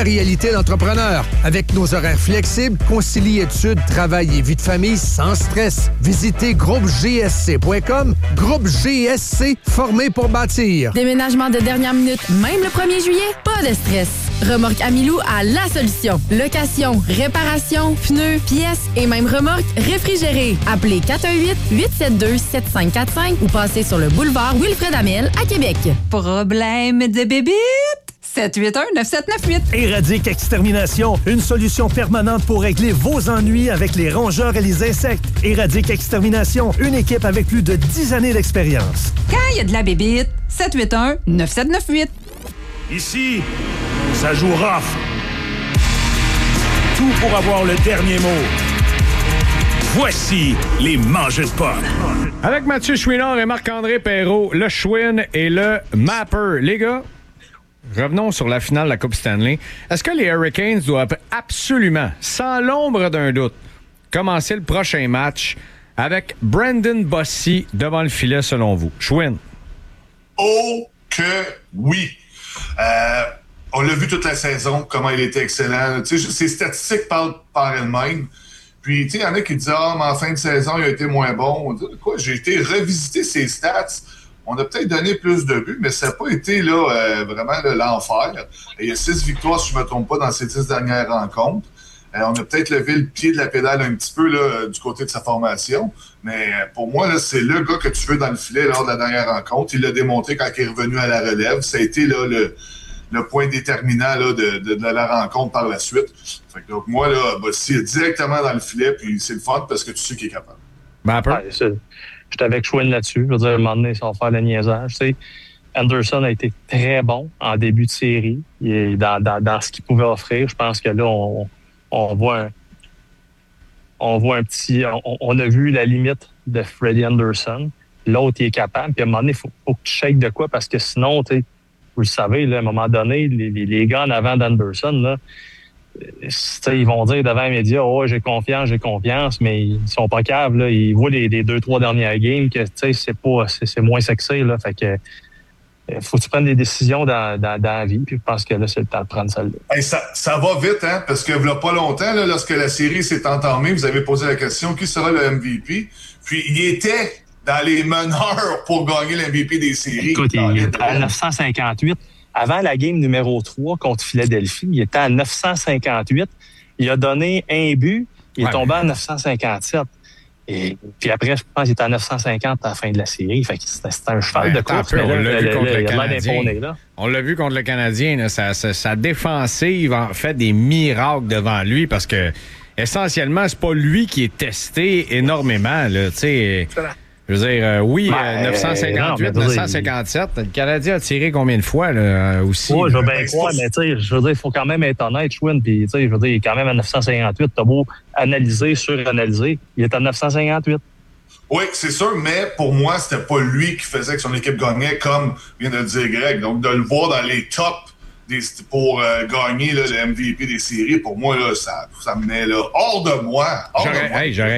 réalité d'entrepreneur. Avec nos horaires flexibles, concilie études, travail et vie de famille sans stress. Visitez groupegsc.com. Groupe GSC, formé pour bâtir. Déménagement de dernière minute, même le 1er juillet, pas de stress. Remorque Amilou a la solution. Location, réparation, pneus, pièces et même remorque réfrigérée. Appelez 418-872-7545 ou passez sur le boulevard Wilfred Amel à Québec. Problème de bébite? 781-9798. Éradique Extermination, une solution permanente pour régler vos ennuis avec les rongeurs et les insectes. Éradique Extermination, une équipe avec plus de 10 années d'expérience. Quand il y a de la bébite, 781-9798. Ici, ça joue rough. Tout pour avoir le dernier mot. Voici les mangeurs de pot. Avec Mathieu Chouinard et Marc-André Perrault, le Chouin et le Mapper. Les gars, revenons sur la finale de la Coupe Stanley. Est-ce que les Hurricanes doivent absolument, sans l'ombre d'un doute, commencer le prochain match avec Brandon Bossy devant le filet, selon vous? Chouin. Oh que oui! On l'a vu toute la saison, comment il était excellent. Tu sais, ses statistiques parlent par elles-mêmes. Puis, tu sais, il y en a qui disent « Ah, mais en fin de saison, il a été moins bon. » On dit « Quoi? J'ai été revisiter ses stats. On a peut-être donné plus de buts, mais ça n'a pas été là, vraiment là, l'enfer. Et il y a 6 victoires, si je ne me trompe pas, dans ces 10 dernières rencontres. On a peut-être levé le pied de la pédale un petit peu là, du côté de sa formation. Mais pour moi, là, c'est le gars que tu veux dans le filet lors de la dernière rencontre. Il l'a démontré quand il est revenu à la relève. Ça a été là, le point déterminant là, de la rencontre par la suite. Fait que, donc moi, là, Bossy est directement dans le filet, puis c'est le fun parce que tu sais qu'il est capable. Ouais, j'étais avec Chouin là-dessus. Je veux dire, à un moment donné, ça va faire le niaisage. Tu sais, Anderson a été très bon en début de série. Il est dans ce qu'il pouvait offrir. Je pense que là, on voit un petit... On a vu la limite de Freddie Anderson. L'autre, il est capable. Puis à un moment donné, il faut que tu shakes de quoi parce que sinon, tu sais, vous le savez, là, à un moment donné, les gars en avant d'Anderson, là, ils vont dire devant les médias, « Oh, j'ai confiance », mais ils sont pas capables. Là, ils voient les 2-3 dernières games que c'est moins sexy. Là, fait que faut que tu prennes des décisions dans la vie, puis je pense que là, c'est le temps de prendre celle-là. Hey, ça va vite, hein, parce que il n'y a pas longtemps, là, lorsque la série s'est entamée, vous avez posé la question, qui sera le MVP? Puis il était dans les meneurs pour gagner l'MVP des séries. Écoute, il était à 958. Avant la game numéro 3 contre Philadelphie, il était à 958. Il a donné un but. Il est tombé à 957. Et puis après, je pense qu'il était à 950 à la fin de la série. Fait que c'était un cheval de course. On l'a vu contre le Canadien. On l'a vu contre le Canadien. Là, sa défensive en fait des miracles devant lui parce que essentiellement, c'est pas lui qui est testé énormément. Là, tu sais. Je veux dire, 958, 957. Le Canadien a tiré combien de fois là, aussi? Oui, je veux bien croire, mais tu sais, je veux dire, il faut quand même être honnête, Chouin. Puis, tu sais, je veux dire, il est quand même à 958. T'as beau analyser, suranalyser, il est à 958. Oui, c'est sûr, mais pour moi, c'était pas lui qui faisait que son équipe gagnait, comme vient de le dire Greg. Donc, de le voir dans les tops pour gagner là, le MVP des séries, pour moi, là, ça me met là, hors de moi. J'aurais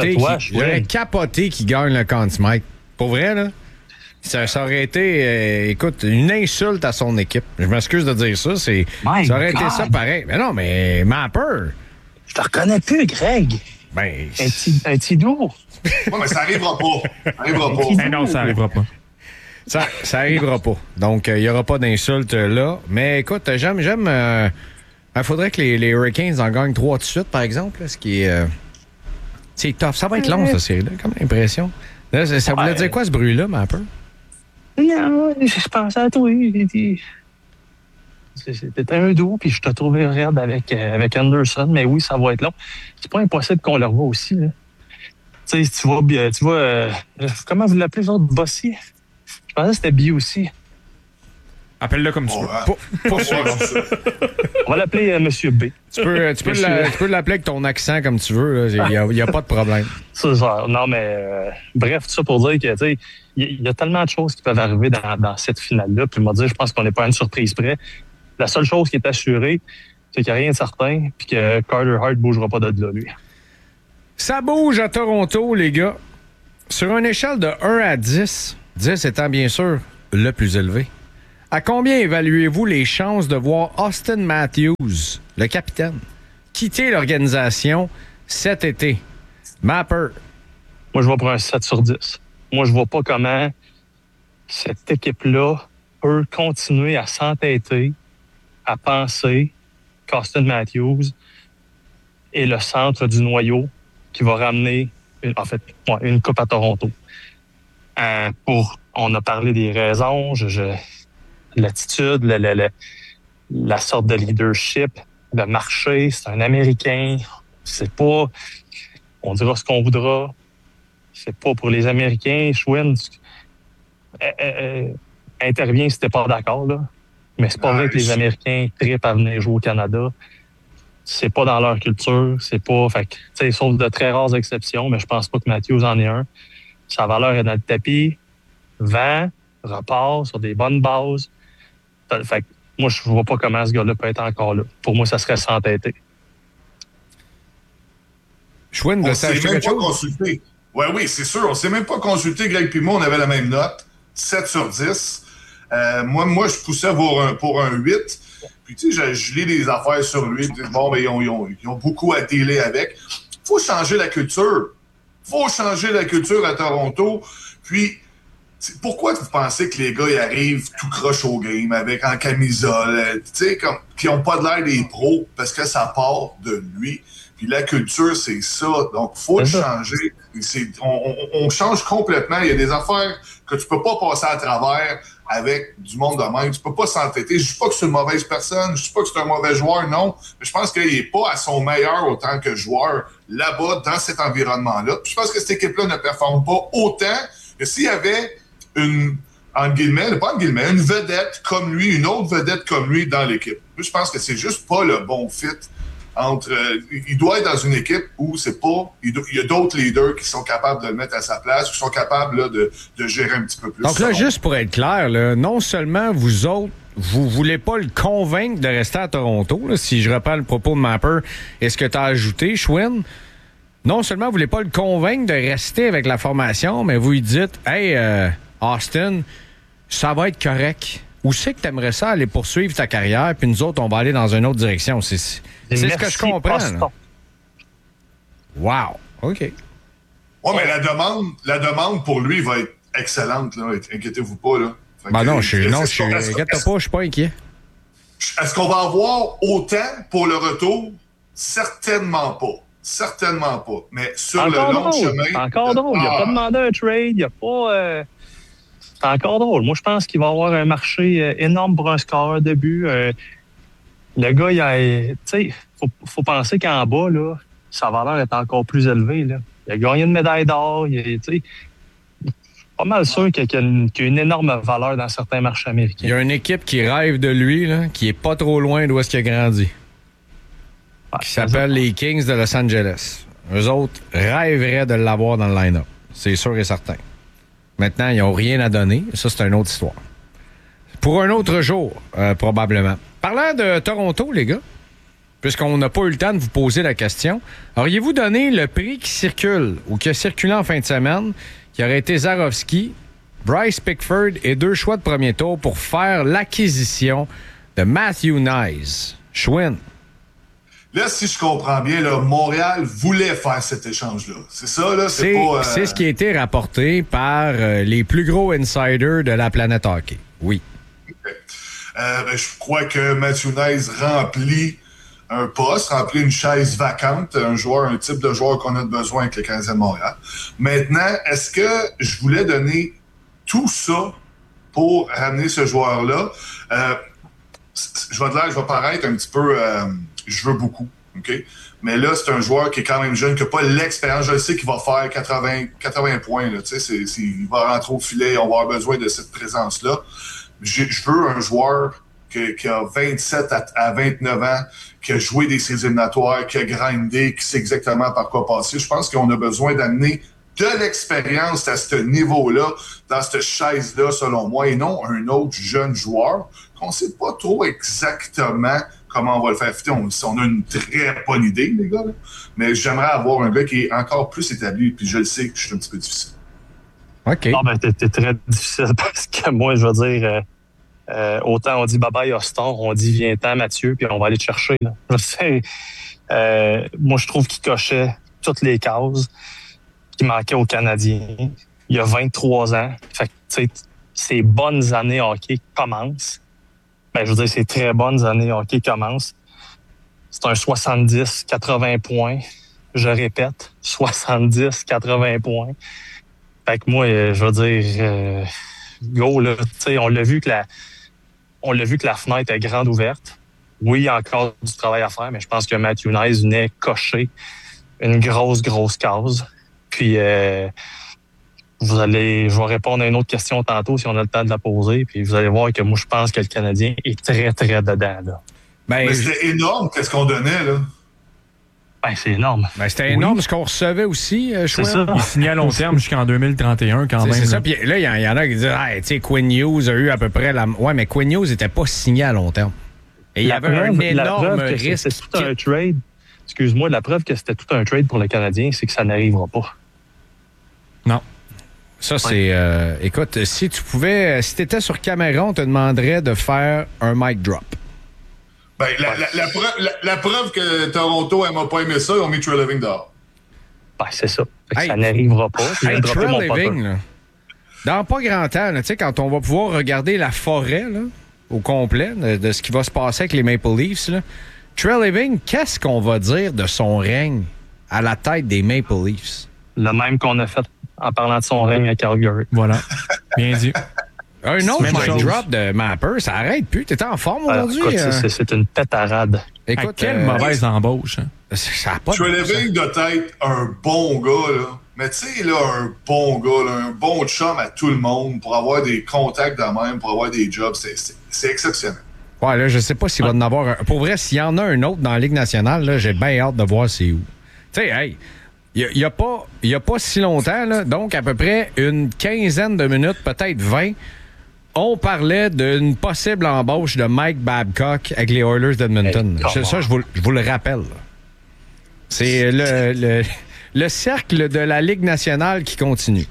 capoté qu'il gagne le Conn Smythe. Pour vrai, là, ça aurait été, écoute, une insulte à son équipe. Je m'excuse de dire ça. Ça aurait été ça pareil. Mais non, mais Mapper. Je te reconnais plus, Greg. Ben, un petit doux. Ouais, mais ça arrivera pas. Ça arrivera pas. Ben non, ça arrivera pas. Ça arrivera pas. Donc, il n'y aura pas d'insultes là. Mais écoute, j'aime. Il faudrait que les Hurricanes en gagnent 3 de suite, par exemple. Là, ce qui est. C'est tough. Ça va être long, cette série-là, comme l'impression. Là, ça voulait dire quoi, ce bruit-là, mais un peu? Non, je pensais à toi. C'était un doux, puis je te trouvais raide avec Anderson. Mais oui, ça va être long. C'est pas impossible qu'on le revoie aussi. Là. Tu sais, tu vois comment vous l'appelez, les autres, Bossy? Je pensais que c'était B aussi. Appelle-le comme tu veux. On va l'appeler Monsieur B. Tu peux l'appeler avec ton accent comme tu veux. Il n'y a pas de problème. C'est ça. Non, mais bref, tout ça pour dire que, tu sais, il y a tellement de choses qui peuvent arriver dans cette finale-là. Puis, je pense qu'on n'est pas à une surprise près. La seule chose qui est assurée, c'est qu'il n'y a rien de certain, puis que Carter Hart ne bougera pas de là, lui. Ça bouge à Toronto, les gars. Sur une échelle de 1 à 10, 10 étant bien sûr le plus élevé. À combien évaluez-vous les chances de voir Auston Matthews, le capitaine, quitter l'organisation cet été? Mapper. Moi, je vais pour un 7 sur 10. Moi, je vois pas comment cette équipe-là peut continuer à s'entêter, à penser qu'Auston Matthews est le centre du noyau qui va ramener une coupe à Toronto. On a parlé des raisons, l'attitude, la sorte de leadership, le marché, c'est un Américain. C'est pas... On dira ce qu'on voudra. C'est pas pour les Américains. Schwinn intervient si t'es pas d'accord, là. Mais c'est pas vrai que les Américains trippent à venir jouer au Canada. C'est pas dans leur culture. C'est pas... Fait que, tu sais, sauf de très rares exceptions, mais je pense pas que Matthews en est un. Sa valeur est dans le tapis. Vend, repart sur des bonnes bases. Fait que moi, je vois pas comment ce gars-là peut être encore là. Pour moi, ça serait s'entêter. Schwinn, on s'est même pas consulté. Oui, c'est sûr. On s'est même pas consulté. Greg et moi, on avait la même note. 7 sur 10. Moi, je poussais pour un 8. Puis, tu sais, je lis des affaires sur lui. Bon, ben, ils ont beaucoup à dealer avec. Faut changer la culture. Faut changer la culture à Toronto. Puis, pourquoi vous pensez que les gars ils arrivent tout croche au game en camisole, tu sais, qui n'ont pas de l'air des pros parce que ça part de lui. Puis la culture, c'est ça. Donc, faut le changer. On change complètement. Il y a des affaires que tu peux pas passer à travers avec du monde de même. Tu peux pas s'entêter. Je dis pas que c'est une mauvaise personne. Je dis pas que c'est un mauvais joueur, non. Mais je pense qu'il est pas à son meilleur autant que joueur là-bas, dans cet environnement-là. Puis je pense que cette équipe-là ne performe pas autant que s'il y avait une vedette comme lui, une autre vedette comme lui dans l'équipe. Je pense que c'est juste pas le bon fit entre... il doit être dans une équipe où c'est pas... Il y a d'autres leaders qui sont capables de le mettre à sa place, qui sont capables là, de gérer un petit peu plus. Donc là, juste pour être clair, là, non seulement vous autres, vous voulez pas le convaincre de rester à Toronto, là, si je reprends le propos de Mapper et ce que tu as ajouté, Schwinn, non seulement vous voulez pas le convaincre de rester avec la formation, mais vous lui dites « Hey, Auston, ça va être correct. Où c'est que tu aimerais ça aller poursuivre ta carrière, puis nous autres, on va aller dans une autre direction. » C'est ce que je comprends. Wow. OK. Ouais, mais la demande pour lui va être excellente, là. Inquiétez-vous pas, là. Inquiète-toi pas, je suis pas inquiet. Est-ce qu'on va avoir autant pour le retour? Certainement pas. Certainement pas. Mais sur encore le long chemin... C'est encore drôle. Il n'a pas demandé un trade. Il n'a pas... C'est encore drôle. Moi, je pense qu'il va y avoir un marché énorme pour un scoreur de but. Le gars, tu sais, faut penser qu'en bas, là, sa valeur est encore plus élevée. Là. Il a gagné une médaille d'or. Tu sais, pas mal sûr qu'il y a une énorme valeur dans certains marchés américains. Il y a une équipe qui rêve de lui, là, qui est pas trop loin d'où est-ce qu'il a grandi. Qui s'appelle les Kings de Los Angeles. Eux autres rêveraient de l'avoir dans le line-up. C'est sûr et certain. Maintenant, ils n'ont rien à donner. Ça, c'est une autre histoire. Pour un autre jour, probablement. Parlant de Toronto, les gars, puisqu'on n'a pas eu le temps de vous poser la question, auriez-vous donné le prix qui circule ou qui a circulé en fin de semaine, qui aurait été Zarovski, Bryce Pickford et 2 choix de premier tour pour faire l'acquisition de Matthew Knies? Schwinn. Là, si je comprends bien, là, Montréal voulait faire cet échange-là. C'est ça, là? C'est ce qui a été rapporté par les plus gros insiders de la planète hockey. Oui. Okay. Je crois que Matthew Knies remplit un poste, remplit une chaise vacante, un type de joueur qu'on a besoin avec le Canadien de Montréal. Maintenant, est-ce que je voulais donner tout ça pour ramener ce joueur-là? Je vais paraître un petit peu... je veux beaucoup, OK? Mais là, c'est un joueur qui est quand même jeune, qui n'a pas l'expérience. Je sais qu'il va faire 80 points. Là, il va rentrer au filet. On va avoir besoin de cette présence-là. Je veux un joueur qui a 27 à 29 ans, qui a joué des séries éliminatoires, qui a grindé, qui sait exactement par quoi passer. Je pense qu'on a besoin d'amener de l'expérience à ce niveau-là, dans cette chaise-là, selon moi, et non un autre jeune joueur qu'on ne sait pas trop exactement comment on va le faire fitter. On a une très bonne idée, les gars, là. Mais j'aimerais avoir un gars qui est encore plus établi, puis je le sais que je suis un petit peu difficile. OK. Non, ben, t'es très difficile parce que moi, je veux dire, Autant on dit bye-bye Austin, on dit viens-t'en Mathieu, puis on va aller te chercher. Là. Moi, je trouve qu'il cochait toutes les cases qui manquaient aux Canadiens. Il y a 23 ans. Fait que, tu sais, ces bonnes années hockey commencent. Ben, je veux dire, ces très bonnes années hockey commencent. C'est un 70-80 points. Je répète, 70-80 points. Fait que moi, je veux dire, go, là, tu sais, on l'a vu que la fenêtre est grande ouverte. Oui, il y a encore du travail à faire, mais je pense que Matthew Knies venait cocher une grosse case. Puis, je vais répondre à une autre question tantôt si on a le temps de la poser. Puis, vous allez voir que moi, je pense que le Canadien est très, très dedans, là. Mais c'était énorme, qu'est-ce qu'on donnait, là? Ben, c'est énorme. Ben, c'était énorme ce qu'on recevait aussi, c'est ça. Il signait à long terme jusqu'en 2031 quand même. C'est ça. Puis là, il y en a qui disent, tu sais, Quinn Hughes a eu à peu près la... Ouais, mais Quinn Hughes n'était pas signé à long terme. Et il y avait un énorme risque. C'est tout un trade. Excuse-moi, la preuve que c'était tout un trade pour le Canadien, c'est que ça n'arrivera pas. Non. Ça, c'est... écoute, si tu étais sur caméra, on te demanderait de faire un mic drop. Ben, la preuve que Toronto n'a pas aimé ça, ils ont mis Trey Living dehors. Ben, c'est ça. Ça n'arrivera pas. Trey Living, là, dans pas grand temps, tu sais, quand on va pouvoir regarder la forêt là, au complet de ce qui va se passer avec les Maple Leafs, là, Trey Living, qu'est-ce qu'on va dire de son règne à la tête des Maple Leafs? Le même qu'on a fait en parlant de son règne à Calgary. Voilà. Bien dit. Un autre mic drop de Mapper, ça arrête plus. T'étais en forme aujourd'hui? Écoute, c'est une pétarade. Écoute, quelle mauvaise embauche. Hein? Ça a pas Trey Living doit être un bon gars, là. Mais tu sais, là, un bon gars, là, un bon chum à tout le monde pour avoir des contacts de même, pour avoir des jobs, c'est exceptionnel. Ouais, là, je sais pas s'il va en avoir un. Pour vrai, s'il y en a un autre dans la Ligue nationale, là, j'ai bien hâte de voir c'est où. Tu sais, hey, il y a pas si longtemps, là, donc à peu près une quinzaine de minutes, peut-être 20, on parlait d'une possible embauche de Mike Babcock avec les Oilers d'Edmonton. Ça, je vous le rappelle. Là. C'est le cercle de la Ligue nationale qui continue.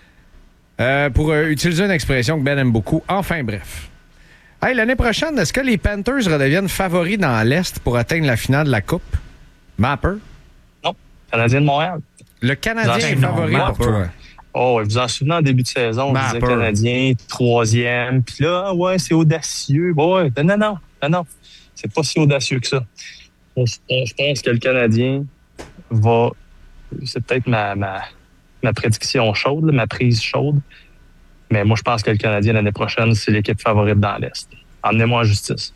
Pour utiliser une expression que Ben aime beaucoup. Enfin, bref. Hey, l'année prochaine, est-ce que les Panthers redeviennent favoris dans l'Est pour atteindre la finale de la Coupe? Mapper? Non. Canadien de Montréal. Le Canadien est favori pour toi. Oh, vous en souvenez, en début de saison, on disait Canadien, 3e. Puis là, ouais, c'est audacieux. Ouais, non. C'est pas si audacieux que ça. Je pense que le Canadien va... C'est peut-être ma prédiction chaude, ma prise chaude. Mais moi, je pense que le Canadien, l'année prochaine, c'est l'équipe favorite dans l'Est. Emmenez-moi en justice.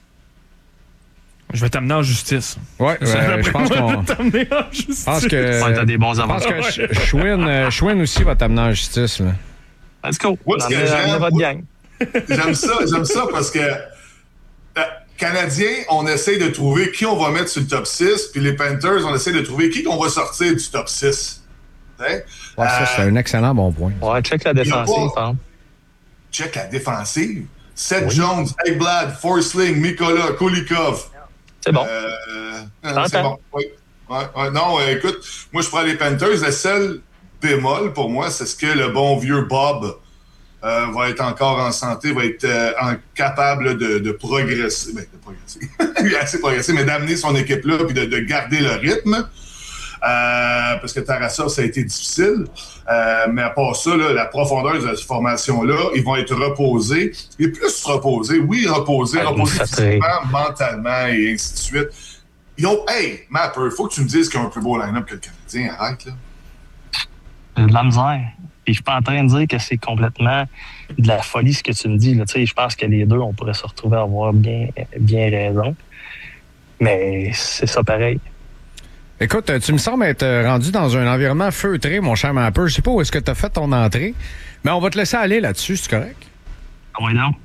Je vais t'amener en justice. Ouais, je pense qu'on... Je vais t'amener en justice. Je pense que... t'as des bons avantages. Je pense que Schwinn aussi va t'amener en justice. Là. Let's go. J'aime votre gang. J'aime ça parce que Canadiens, on essaie de trouver qui on va mettre sur le top 6, puis les Panthers, on essaie de trouver qui qu'on va sortir du top 6. Ouais, ça, c'est un excellent bon point. Ouais, check la défensive, hein. Check la défensive. Seth Jones, Ekblad, Forsling, Mikola, Kulikov. C'est bon. C'est bon. Oui. Ouais. Non, écoute, moi, je prends les Panthers. Le seul bémol pour moi, c'est ce que le bon vieux Bob va être encore en santé, va être capable de progresser. Ben, de progresser. Il a assez progressé, mais d'amener son équipe-là puis de garder le rythme. Parce que Tarasov, ça a été difficile. Mais à part ça, là, la profondeur de cette formation-là, ils vont être reposés. Et plus reposés, reposés physiquement, mentalement et ainsi de suite. Ils ont... Hey, Mapper, il faut que tu me dises qu'ils ont un plus beau line-up que le Canadien. Arrête, là. De la misère. Puis je suis pas en train de dire que c'est complètement de la folie ce que tu me dis. Là. Je pense que les deux, on pourrait se retrouver à avoir bien raison. Mais c'est ça pareil. Écoute, tu me sembles être rendu dans un environnement feutré, mon cher Mapper. Je sais pas où est-ce que tu as fait ton entrée, mais on va te laisser aller là-dessus, c'est correct? Ah oui, non.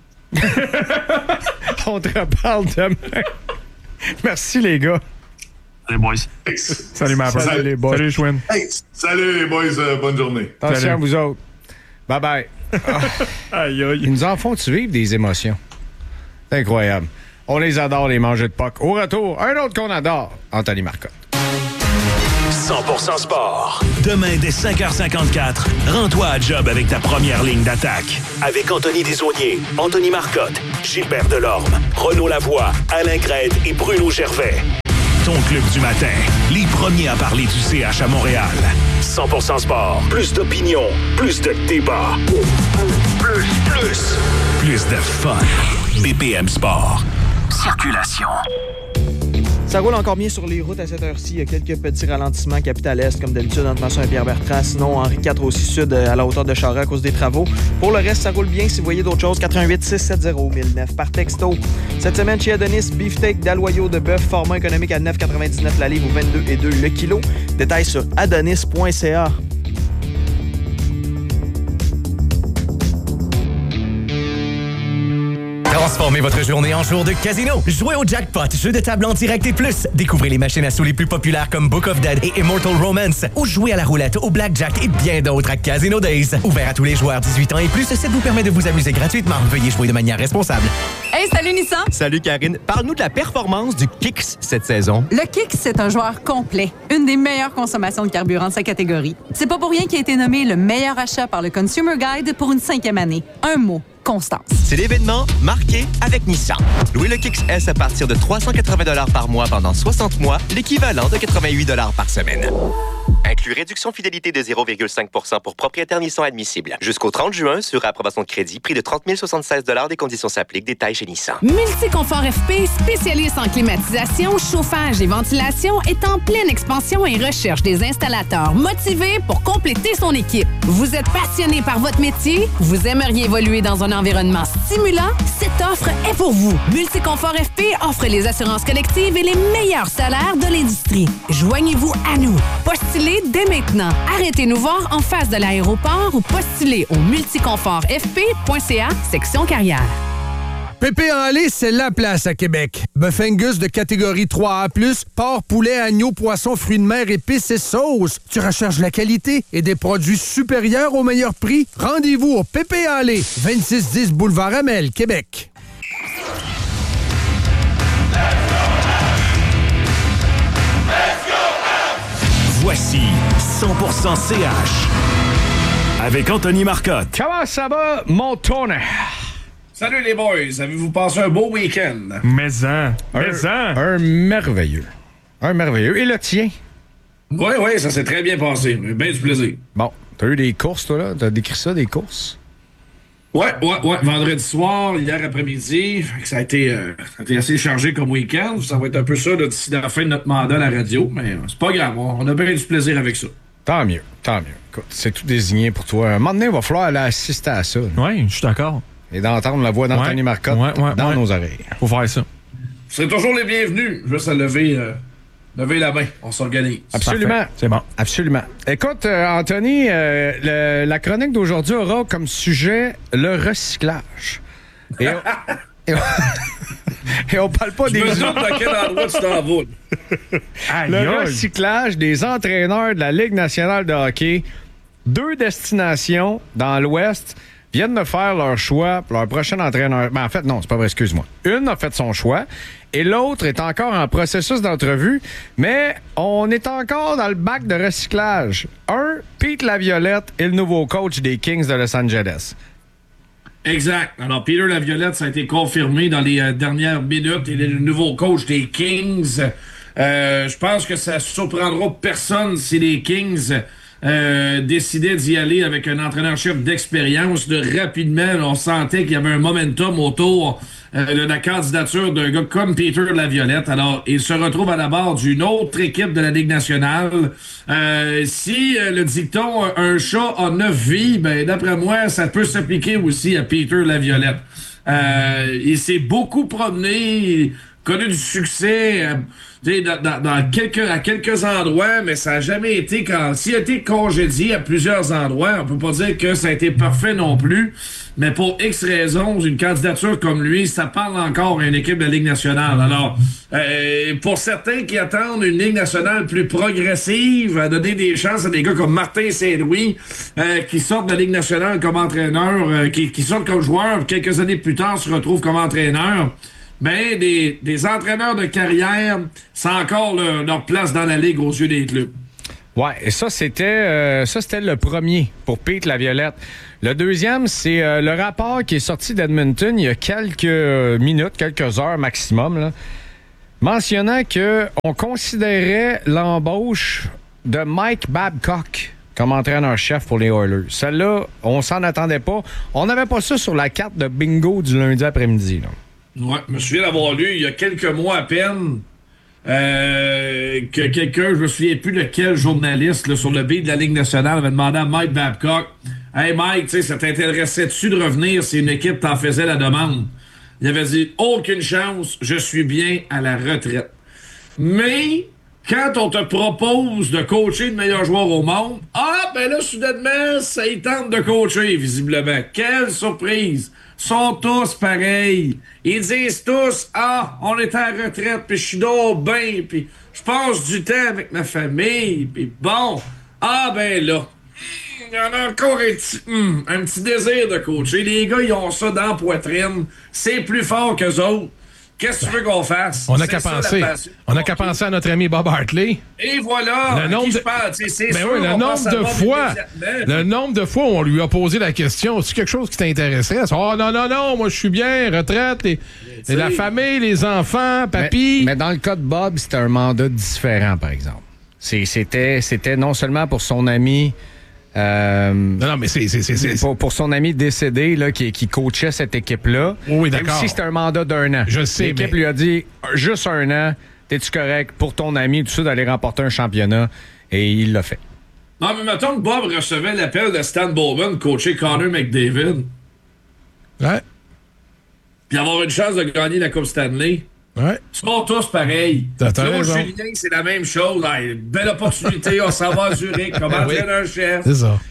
On te reparle demain. Merci, les gars. Salut, boys. Salut, Mapper. Salut, les boys. Salut, Schwinn. Hey, salut, les boys. Bonne journée. Attention à vous autres. Bye-bye. Aïe, aïe. Ils nous en font-tu vivre des émotions? C'est incroyable. On les adore, les mangeurs de POC. Au retour, un autre qu'on adore, Anthony Marcotte. 100% sport. Demain, dès 5h54, rends-toi à job avec ta première ligne d'attaque. Avec Anthony Desaulniers, Anthony Marcotte, Gilbert Delorme, Renaud Lavoie, Alain Grède et Bruno Gervais. Ton club du matin, les premiers à parler du CH à Montréal. 100% sport, plus d'opinion, plus de débat. Plus de fun. BPM Sport. Circulation. Ça roule encore bien sur les routes à cette heure-ci. Il y a quelques petits ralentissements capitale Est, comme d'habitude, entre Masson et Pierre-Bertrand. Sinon, Henri IV aussi sud, à la hauteur de Charest à cause des travaux. Pour le reste, ça roule bien. Si vous voyez d'autres choses, 88 670 1009 par texto. Cette semaine, chez Adonis, beefsteak d'aloyau de bœuf, format économique à 9,99 la livre ou 22,2 le kilo. Détails sur adonis.ca. Transformez votre journée en jour de casino. Jouez au jackpot, jeu de table en direct et plus. Découvrez les machines à sous les plus populaires comme Book of Dead et Immortal Romance. Ou jouez à la roulette, au blackjack et bien d'autres à Casino Days. Ouvert à tous les joueurs 18 ans et plus, ça vous permet de vous amuser gratuitement. Veuillez jouer de manière responsable. Hey, salut Nissan! Salut Karine. Parle-nous de la performance du Kicks cette saison. Le Kicks, c'est un joueur complet. Une des meilleures consommations de carburant de sa catégorie. C'est pas pour rien qu'il a été nommé le meilleur achat par le Consumer Guide pour une 5e année. Un mot. Constance. C'est l'événement marqué avec Nissan. Louez le Kicks S à partir de 380 $ par mois pendant 60 mois, l'équivalent de 88 $ par semaine. Inclut réduction fidélité de 0,5 % pour propriétaire Nissan admissible. Jusqu'au 30 juin, sur approbation de crédit, prix de 30 076 $. Des conditions s'appliquent. Détails chez Nissan. Multiconfort FP, spécialiste en climatisation, chauffage et ventilation, est en pleine expansion et recherche des installateurs motivés pour compléter son équipe. Vous êtes passionné par votre métier? Vous aimeriez évoluer dans un environnement stimulant? Cette offre est pour vous. Multiconfort FP offre les assurances collectives et les meilleurs salaires de l'industrie. Joignez-vous à nous. Postulez dès maintenant. Arrêtez-nous voir en face de l'aéroport ou postulez au multiconfortfp.ca, section carrière. Pépé en lait, c'est la place à Québec. Bœuf Angus de catégorie 3A+, porc, poulet, agneau, poisson, fruits de mer, épices et sauces. Tu recherches la qualité et des produits supérieurs au meilleur prix? Rendez-vous au Pépé en lait, 2610 Boulevard Amel, Québec. Voici 100% CH avec Anthony Marcotte. Comment ça va, mon tonnerre? Salut les boys, avez-vous passé un beau week-end? Un merveilleux. Un merveilleux. Et le tien? Oui, ça s'est très bien passé. Bien du plaisir. Bon, t'as eu des courses, toi, là? T'as décrit ça, des courses? Ouais. Vendredi soir, hier après-midi, ça a été assez chargé comme week-end. Ça va être un peu ça là, d'ici la fin de notre mandat à la radio, mais c'est pas grave. On a bien du plaisir avec ça. Tant mieux. Écoute, c'est tout désigné pour toi. Un moment donné, il va falloir aller assister à ça. Oui, je suis d'accord. Et d'entendre la voix d'Anthony Marcotte dans nos oreilles. Faut faire ça. Vous serez toujours les bienvenus. Juste à lever la main. On s'organise. Absolument. Parfait. C'est bon. Absolument. Écoute, Anthony, la chronique d'aujourd'hui aura comme sujet le recyclage. Et on parle pas des... Je me demande à quel endroit tu t'en vas. Le recyclage des entraîneurs de la Ligue nationale de hockey. 2 destinations dans l'Ouest viennent de faire leur choix pour leur prochain entraîneur. Ben, en fait, non, c'est pas vrai, excuse-moi. Une a fait son choix et l'autre est encore en processus d'entrevue, mais on est encore dans le bac de recyclage. Pete Laviolette est le nouveau coach des Kings de Los Angeles. Exact. Alors, Peter Laviolette, ça a été confirmé dans les dernières minutes. Il est le nouveau coach des Kings. Je pense que ça surprendra personne si les Kings décidait d'y aller avec un entraîneur-chef d'expérience. Rapidement, on sentait qu'il y avait un momentum autour de la candidature d'un gars comme Peter Laviolette. Alors, il se retrouve à la barre d'une autre équipe de la Ligue nationale. Si le dicton « un chat a 9 vies », ben d'après moi, ça peut s'appliquer aussi à Peter Laviolette. Il s'est beaucoup promené, connu du succès à quelques endroits, mais ça n'a jamais été s'il a été congédié à plusieurs endroits, on peut pas dire que ça a été parfait non plus, mais pour X raisons, une candidature comme lui, ça parle encore à une équipe de la Ligue nationale. Alors, pour certains qui attendent une Ligue nationale plus progressive, à donner des chances à des gars comme Martin Saint-Louis, qui sortent de la Ligue nationale comme entraîneur, qui sortent comme joueur, quelques années plus tard se retrouvent comme entraîneur. Ben, des entraîneurs de carrière, c'est encore leur place dans la Ligue aux yeux des clubs. Ouais, et ça, c'était le premier pour Pete Laviolette. Le deuxième, c'est le rapport qui est sorti d'Edmonton il y a quelques minutes, quelques heures maximum, là, mentionnant qu'on considérait l'embauche de Mike Babcock comme entraîneur-chef pour les Oilers. Celle-là, on s'en attendait pas. On n'avait pas ça sur la carte de bingo du lundi après-midi. Là. Ouais, je me souviens d'avoir lu il y a quelques mois à peine que quelqu'un, je me souviens plus de quel journaliste là, sur le beat de la Ligue nationale avait demandé à Mike Babcock « Hey Mike, ça t'intéresserait-tu de revenir si une équipe t'en faisait la demande? » Il avait dit « Aucune chance, je suis bien à la retraite. » Mais quand on te propose de coacher le meilleur joueur au monde, ben là, soudainement, ça y tente de coacher, visiblement. Quelle surprise! Ils sont tous pareils. Ils disent tous, on est à la retraite, puis je suis donc bien, puis je passe du temps avec ma famille, puis bon, ben là, il y en a encore un petit désir de coacher. Les gars, ils ont ça dans la poitrine. C'est plus fort qu'eux autres. Qu'est-ce que tu veux qu'on fasse? On n'a qu'à penser. On n'a qu'à penser à notre ami Bob Hartley. Et voilà! Le nombre de fois où on lui a posé la question, c'est quelque chose qui t'intéresserait? Non, moi je suis bien, retraite, et la famille, les enfants, papy. Mais dans le cas de Bob, c'était un mandat différent, par exemple. C'était non seulement pour son ami. Non, mais c'est pour son ami décédé là, qui coachait cette équipe-là. Oui, d'accord. Même si c'était un mandat d'1 an. Je sais, l'équipe lui a dit juste 1 an, t'es-tu correct pour ton ami, tout ça, d'aller remporter un championnat, et il l'a fait. Non, mais mettons que Bob recevait l'appel de Stan Bowman, coacher Connor McDavid. Ouais. Puis avoir une chance de gagner la Coupe Stanley. Ouais. Ils sont tous pareils. Julien, c'est la même chose. Belle opportunité, on s'en va à Zurich comme entraîneur-chef. C'est ça.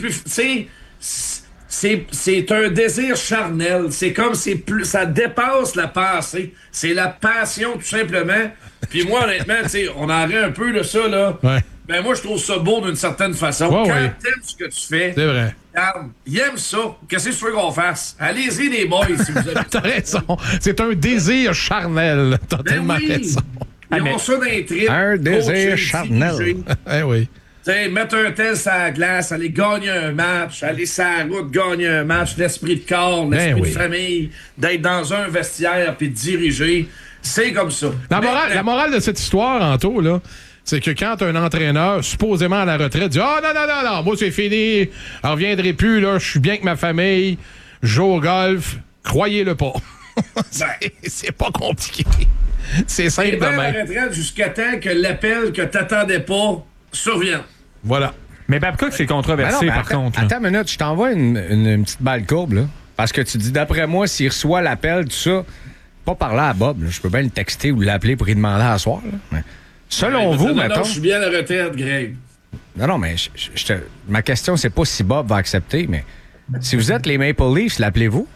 C'est un désir charnel. C'est comme ça dépasse la pensée. C'est la passion, tout simplement. Puis moi, honnêtement, on en rit un peu de ça, là. Ouais. Ben moi, je trouve ça beau d'une certaine façon. Ouais, Quand t'aimes ce que tu fais, c'est vrai. Il aime ça. Qu'est-ce que tu veux qu'on fasse? Allez-y, les boys, si vous avez... T'as raison. C'est un désir charnel. T'as tellement raison. Ils ont ça d'intrigue. Un désir charnel. Oui. Mettre un tel sur la glace, aller gagner un match, aller sur la route gagner un match, l'esprit de corps, l'esprit de famille, d'être dans un vestiaire puis de diriger. C'est comme ça. La morale de cette histoire, Anto, là, c'est que quand un entraîneur, supposément à la retraite, dit « non, moi c'est fini, je reviendrai plus, là, je suis bien avec ma famille, je joue au golf », croyez-le pas. c'est pas compliqué. C'est simple de même. À la retraite jusqu'à temps que l'appel que t'attendais pas survienne. Voilà. Mais Babcock, c'est controversé, par contre. Attends une minute, je t'envoie une petite balle courbe, là. Parce que tu dis, d'après moi, s'il reçoit l'appel, tout ça, pas parler à Bob, là. Je peux bien le texter ou l'appeler pour lui demander à soir, là. Mais selon vous, mettons... Non, je suis bien à la retraite, Greg. Non, mais ma question, c'est pas si Bob va accepter, mais si vous êtes les Maple Leafs, l'appelez-vous?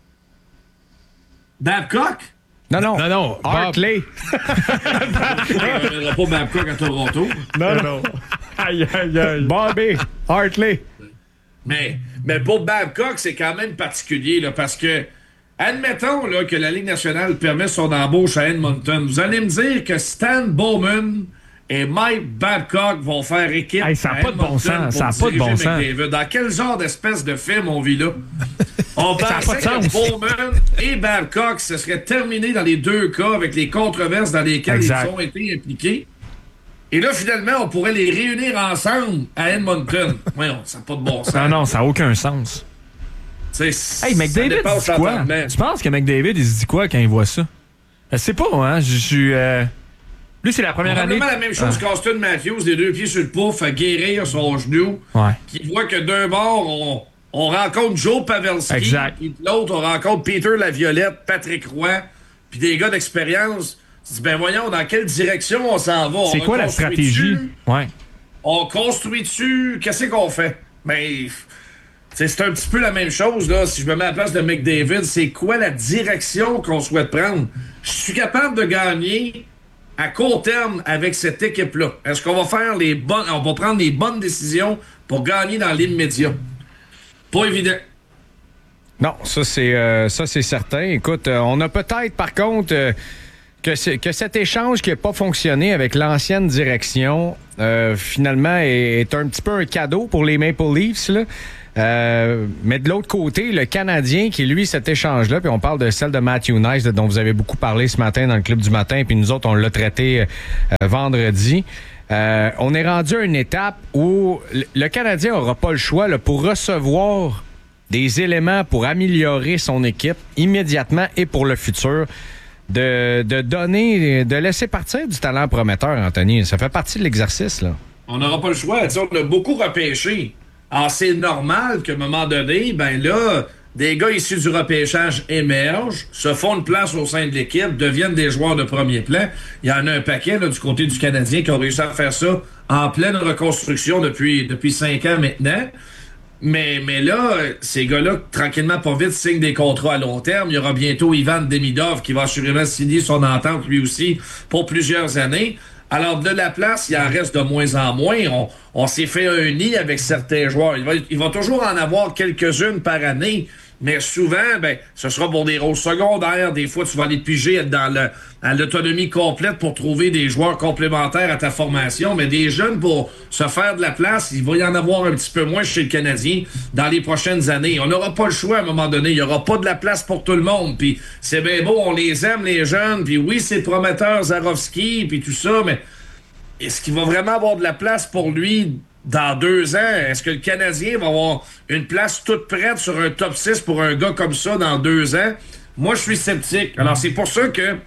Babcock? Non. Hartley. On ne reviendra pas Babcock à Toronto. Non. Aïe. Bobby Hartley. Mais pour Babcock, c'est quand même particulier, là, parce que, admettons là, que la Ligue nationale permet son embauche à Edmonton. Vous allez me dire que Stan Bowman et Mike Babcock vont faire équipe. Ça n'a pas de bon sens. Ça n'a pas de bon sens. Dans quel genre d'espèce de film on vit là? On pensait que Bowman et Babcock se seraient terminés dans les deux cas avec les controverses dans lesquelles ils ont été impliqués. Et là, finalement, on pourrait les réunir ensemble à Edmonton. Voyons, ça n'a pas de bon sens. Non, ça n'a aucun sens. Hey, McDavid, il dit quoi? Tu penses que McDavid, il se dit quoi quand il voit ça? Je sais pas, hein? Lui, c'est la première année. C'est vraiment la même chose qu'Austin Matthews, les deux pieds sur le pouf, à guérir son genou. Ouais. Qui voit que d'un bord, on rencontre Joe Pavelski. Exact. Puis de l'autre, on rencontre Peter Laviolette, Patrick Roy, puis des gars d'expérience. Tu dis, ben voyons, dans quelle direction on s'en va? C'est quoi la stratégie? Ouais. On construit-tu? Qu'est-ce qu'on fait? Ben, c'est un petit peu la même chose, là. Si je me mets à la place de McDavid, c'est quoi la direction qu'on souhaite prendre? Je suis capable de gagner à court terme avec cette équipe-là. Est-ce qu'on va faire on va prendre les bonnes décisions pour gagner dans l'immédiat? Pas évident. Non, ça c'est certain. Écoute, on a peut-être, par contre, que cet échange qui n'a pas fonctionné avec l'ancienne direction, finalement, est un petit peu un cadeau pour les Maple Leafs, là. Mais de l'autre côté, le Canadien qui, lui, cet échange-là, puis on parle de celle de Matthew Nice, dont vous avez beaucoup parlé ce matin dans le Club du matin, puis nous autres, on l'a traité vendredi. On est rendu à une étape où le Canadien n'aura pas le choix là, pour recevoir des éléments pour améliorer son équipe immédiatement et pour le futur. De donner, de laisser partir du talent prometteur, Anthony. Ça fait partie de l'exercice, là. On n'aura pas le choix. T'sais, on a beaucoup repêché. Alors, c'est normal qu'à un moment donné, ben là, des gars issus du repêchage émergent, se font une place au sein de l'équipe, deviennent des joueurs de premier plan. Il y en a un paquet là, du côté du Canadien qui ont réussi à faire ça en pleine reconstruction depuis 5 ans maintenant. Mais là, ces gars-là, tranquillement, pas vite, signent des contrats à long terme. Il y aura bientôt Ivan Demidov qui va assurément signer son entente, lui aussi, pour plusieurs années. Alors, de la place, il en reste de moins en moins. On s'est fait un nid avec certains joueurs. Il va toujours en avoir quelques-unes par année, mais souvent, ben, ce sera pour des rôles secondaires. Des fois, tu vas aller te piger à l'autonomie complète pour trouver des joueurs complémentaires à ta formation. Mais des jeunes, pour se faire de la place, il va y en avoir un petit peu moins chez le Canadien dans les prochaines années. On n'aura pas le choix à un moment donné. Il n'y aura pas de la place pour tout le monde. Puis c'est bien beau, on les aime, les jeunes. Puis oui, c'est prometteur, Zarovski, puis tout ça, mais est-ce qu'il va vraiment avoir de la place pour lui dans 2 ans? Est-ce que le Canadien va avoir une place toute prête sur un top 6 pour un gars comme ça dans 2 ans? Moi, je suis sceptique. Alors, c'est pour ça que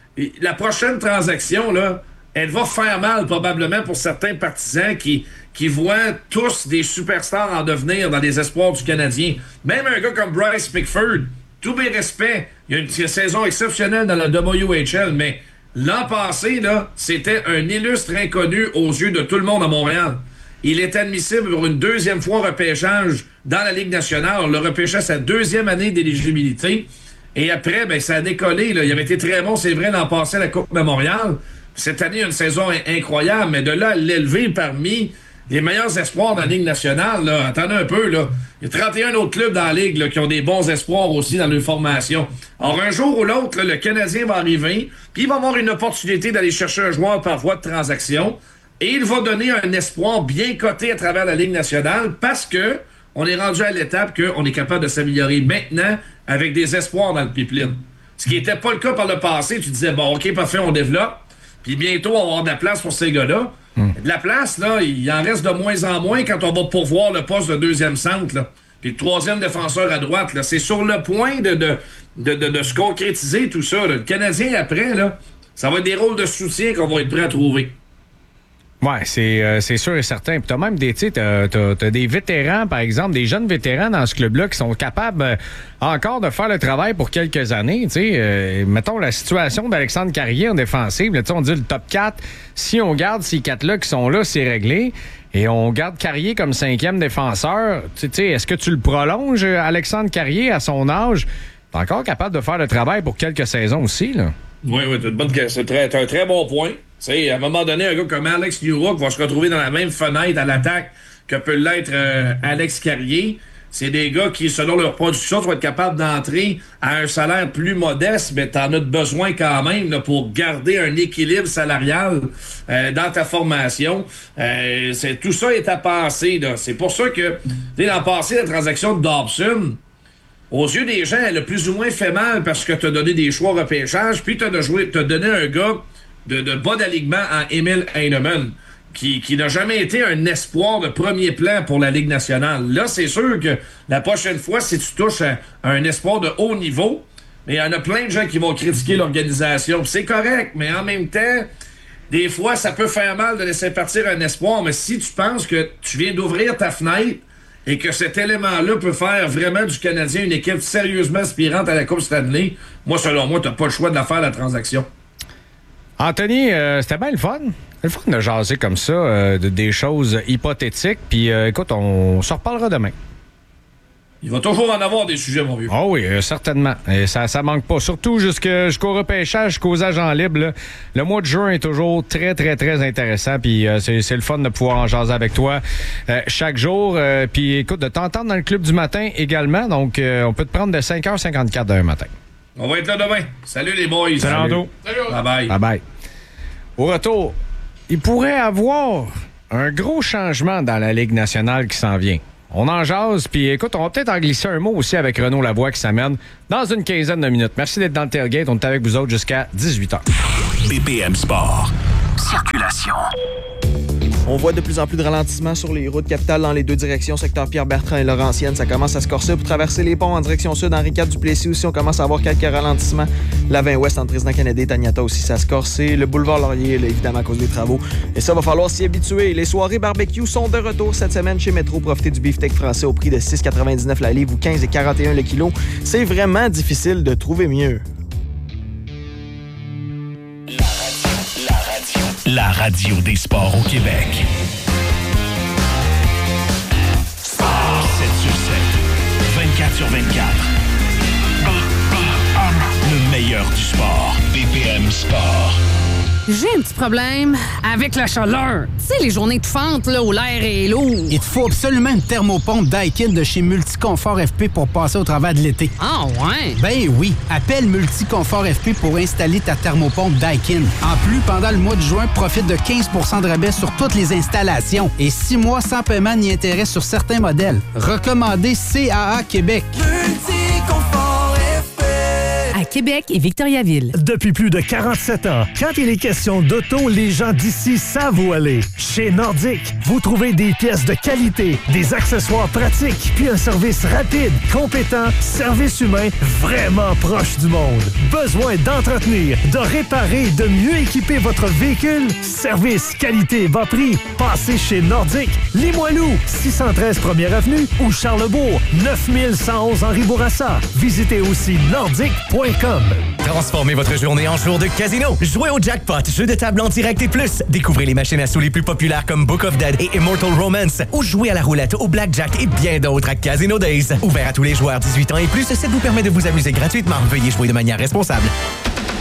la prochaine transaction, là, elle va faire mal probablement pour certains partisans qui voient tous des superstars en devenir dans les espoirs du Canadien. Même un gars comme Bryce Pickford, tous mes respects, il y a une saison exceptionnelle dans la WHL, mais l'an passé, là, c'était un illustre inconnu aux yeux de tout le monde à Montréal. Il est admissible pour une 2e fois au repêchage dans la Ligue nationale. On l'a repêché à sa 2e année d'éligibilité. Et après, ben, ça a décollé. Là. Il avait été très bon, c'est vrai, l'an passé à la Coupe Memorial. Cette année, une saison incroyable, mais de là à l'élever parmi les meilleurs espoirs dans la Ligue nationale, là, attendez un peu, là. Il y a 31 autres clubs dans la Ligue là, qui ont des bons espoirs aussi dans leur formation. Alors, un jour ou l'autre, là, le Canadien va arriver, puis il va avoir une opportunité d'aller chercher un joueur par voie de transaction, et il va donner un espoir bien coté à travers la Ligue nationale parce que on est rendu à l'étape qu'on est capable de s'améliorer maintenant avec des espoirs dans le pipeline. Ce qui n'était pas le cas par le passé. Tu disais, bon, OK, parfait, on développe, puis bientôt, on va avoir de la place pour ces gars-là. De la place, là, il en reste de moins en moins quand on va pourvoir le poste de 2e centre, là. Puis le 3e défenseur à droite, là. C'est sur le point de se concrétiser, tout ça, là. Le Canadien, après, là, ça va être des rôles de soutien qu'on va être prêt à trouver. Ouais, c'est sûr et certain. Puis t'as même t'as des vétérans, par exemple, des jeunes vétérans dans ce club-là qui sont capables encore de faire le travail pour quelques années. Mettons la situation d'Alexandre Carrier en défensive. Là, on dit le top 4. Si on garde ces 4-là qui sont là, c'est réglé. Et on garde Carrier comme 5e défenseur. Est-ce que tu le prolonges, Alexandre Carrier, à son âge? T'es encore capable de faire le travail pour quelques saisons aussi, là. Oui, c'est un très bon point. T'sais, à un moment donné, un gars comme Alex Newhook va se retrouver dans la même fenêtre à l'attaque que peut l'être Alex Carrier. C'est des gars qui, selon leur production, vont être capables d'entrer à un salaire plus modeste, mais t'en as besoin quand même là, pour garder un équilibre salarial dans ta formation. Tout ça est à penser. Là. C'est pour ça que, l'an passé, la transaction de Dobson, aux yeux des gens, elle a plus ou moins fait mal parce que t'as donné des choix au repêchage, puis t'as donné un gars de bas d'alignement en Emil Heinemann, qui n'a jamais été un espoir de premier plan pour la Ligue nationale. Là, c'est sûr que la prochaine fois, si tu touches à un espoir de haut niveau, mais il y en a plein de gens qui vont critiquer l'organisation. C'est correct, mais en même temps, des fois, ça peut faire mal de laisser partir un espoir, mais si tu penses que tu viens d'ouvrir ta fenêtre et que cet élément-là peut faire vraiment du Canadien une équipe sérieusement aspirante à la Coupe Stanley, moi, selon moi, tu n'as pas le choix de la faire, la transaction. Anthony, c'était bien le fun. C'est le fun de jaser comme ça, des choses hypothétiques. Puis écoute, on s'en reparlera demain. Il va toujours en avoir des sujets, mon vieux. Ah oui, certainement. Et ça manque pas. Surtout jusqu'au repêchage, jusqu'aux agents libres. Là. Le mois de juin est toujours très, très, très intéressant. Puis c'est le fun de pouvoir en jaser avec toi chaque jour. Puis écoute, de t'entendre dans le Club du matin également. Donc, on peut te prendre de 5h54 d'un matin. On va être là demain. Salut les boys. Salut. Bye-bye. Bye-bye. Au retour, il pourrait avoir un gros changement dans la Ligue nationale qui s'en vient. On en jase, puis écoute, on va peut-être en glisser un mot aussi avec Renaud Lavoie qui s'amène dans une quinzaine de minutes. Merci d'être dans le tailgate. On est avec vous autres jusqu'à 18h. BPM Sport. Circulation. On voit de plus en plus de ralentissements sur les routes capitales dans les deux directions, secteur Pierre-Bertrand et Laurentienne. Ça commence à se corser pour traverser les ponts en direction sud. Henri IV Duplessis aussi, on commence à avoir quelques ralentissements. La 20 ouest entre Président Kennedy et Taniata aussi, ça se corser. Le boulevard Laurier, là, évidemment, à cause des travaux. Et ça, va falloir s'y habituer. Les soirées barbecue sont de retour cette semaine chez Métro. Profitez du beefsteak français au prix de 6,99 la livre ou 15,41 le kilo. C'est vraiment difficile de trouver mieux. La radio des sports au Québec. 7 sur 7, 24 sur 24. Le meilleur du sport. BPM Sport. J'ai un petit problème avec la chaleur. Tu sais, les journées étouffantes, là, où l'air est lourd. Il te faut absolument une thermopompe Daikin de chez Multiconfort FP pour passer au travers de l'été. Ah ouais? Ben oui. Appelle Multiconfort FP pour installer ta thermopompe Daikin. En plus, pendant le mois de juin, profite de 15 % de rabais sur toutes les installations et 6 mois sans paiement ni intérêt sur certains modèles. Recommandé CAA Québec. Multiconfort FP. À Québec et Victoriaville. Depuis plus de 47 ans, quand il est question d'auto, les gens d'ici savent où aller. Chez Nordic, vous trouvez des pièces de qualité, des accessoires pratiques, puis un service rapide, compétent, service humain vraiment proche du monde. Besoin d'entretenir, de réparer, de mieux équiper votre véhicule? Service, qualité, bas prix. Passez chez Nordic, Limoilou, 613 1er Avenue ou Charlebourg, 9111 Henri Bourassa. Visitez aussi nordic.com. Transformez votre journée en jour de casino. Jouez au jackpot, jeu de table en direct et plus. Découvrez les machines à sous les plus populaires comme Book of Dead et Immortal Romance. Ou jouez à la roulette, au blackjack et bien d'autres à Casino Days. Ouvert à tous les joueurs 18 ans et plus, ça vous permet de vous amuser gratuitement. Veuillez jouer de manière responsable.